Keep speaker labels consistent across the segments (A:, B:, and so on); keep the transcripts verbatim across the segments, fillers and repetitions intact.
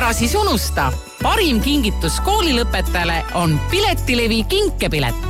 A: ära siis unusta. Parim kingitus koolilõpetajale on Piletilevi kinkepilet.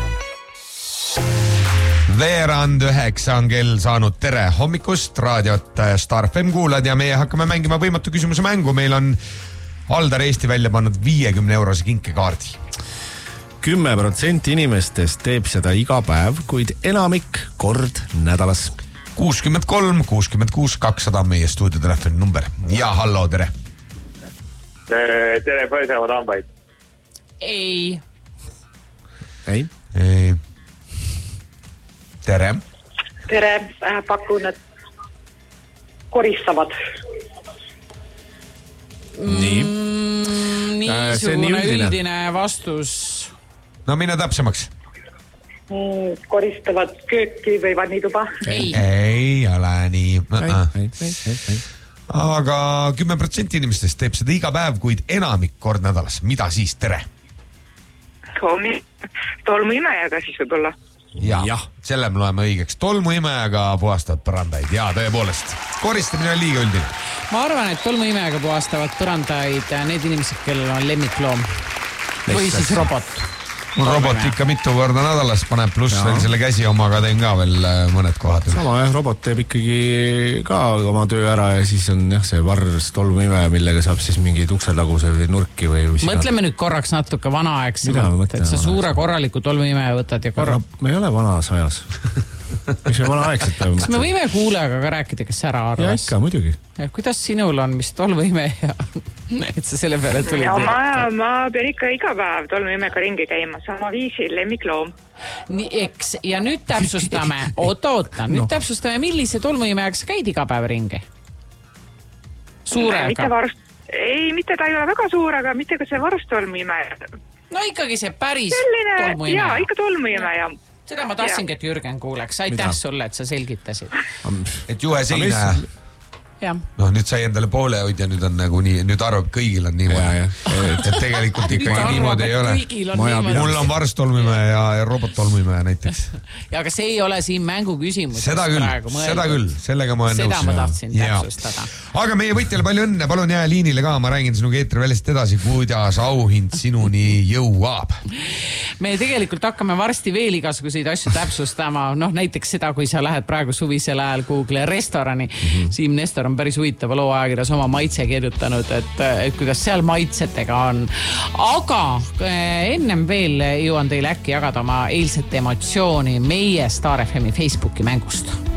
B: Veerand üheksa on kell saanud. Tere hommikust, raadiot Star F M kuulad ja meie hakkame mängima võimatu küsimuse mängu. Meil on Aldar Eesti välja pannud viiekümne eurose kinkekaardi.
C: kümme protsenti inimestest teeb seda iga päev, kuid enamik kord nädalas.
B: kuuskümmend kolm, kuuskümmend kuus, kakssada on meie stuudiotelefoni number. Ja hallo, tere.
D: Tere, tere põõsavad hambaid.
A: Ei.
C: Ei.
B: Ei. Tere.
E: Tere, pakun, et koristavad.
C: Nii.
A: Mm, niisugune üldine. üldine vastus.
B: No mine täpsemaks.
E: Mm, koristavad kööki või vannituba.
A: Ei.
B: Ei ole nii.
C: Ei, ei, ei, ei.
B: Aga kümme protsenti inimestest teeb seda iga päev, kuid enamik kord nädalas. Mida siis, tere?
E: Tolmuimejaga siis võib-olla.
B: Ja, ja. Selle me loeme õigeks. Tolmuimejaga puhastavad põrandaid. Ja tõepoolest. Koristamine on liiga üldine.
A: Ma arvan, et tolmuimejaga puhastavad põrandaid need inimesed, kellel on lemmikloom. Või siis robot.
B: Mul robot ikka mitu korda nädalas paneb, pluss ja. Veel selle käsi omaga teen ka veel mõned kohad.
C: Sama jah, robot teeb ikkagi ka oma töö ära ja siis on jah see varrs tolmuime, millega saab siis mingeid ukselaguse või nurki või...
A: Mõtleme nüüd korraks natuke vanaaegsemalt, et sa suure korraliku tolmuime võtad ja korra...
C: Me ei ole vanas ajas. Miks me vanaaegselt peame?
A: Kas me võime kuulajaga ka rääkida, kes ära arvas?
C: Ja ikka, muidugi.
A: Ja kuidas sinul on, mis tolmuime ja et sa selle peale tulid?
E: Ja ma, ma pean ikka iga päev tolmuimega ringi käima, sama viisil lemmikloom.
A: Nii, eks, ja nüüd täpsustame, oota, oota, nüüd no. täpsustame, millise tolmuimega sa käid iga päev ringi? Suurega?
E: Mitte varst, ei, mitte ta ei ole väga suur, aga mitte ka see varst tolmuime.
A: No ikkagi see päris
E: Selline,
A: tolmuime.
E: Jaa, ikka tolmuime ja...
A: Seda ma tahtsingi, et Jürgen kuuleks. Aitäh sulle, et sa selgitasid.
B: Et juhe seina...
A: Ja.
B: No nüüd sai endale poole hoid ja nüüd on nagu nii, nüüd arvab, kõigil on niimoodi. Et tegelikult ikkagi niimoodi ei ole. Mul on varstolmime ja, ja robottolmime näiteks.
A: Ja aga see ei ole siin mängu küsimus.
B: Seda küll, seda küll, sellega ma olen nõus.
A: Seda ma tahtsin täpsustada.
B: Aga meie võitjale palju õnne, palun jää liinile ka, ma räägin sinuga eetri väljast edasi, kuidas auhind sinuni jõuab.
A: Me tegelikult hakkame varsti veel igasuguseid asju täpsustama, noh näiteks seda, kui sa lähed praegu suvisel ajal Google restorani, mm-hmm. Siim Nestor on päris huvitava loo ajakirjas oma maitse kirjutanud, et, et kuidas seal maitsetega on. Aga ennem veel jõuan teile äkki jagada oma eilset emotsiooni meie Star F M-i Facebooki mängust.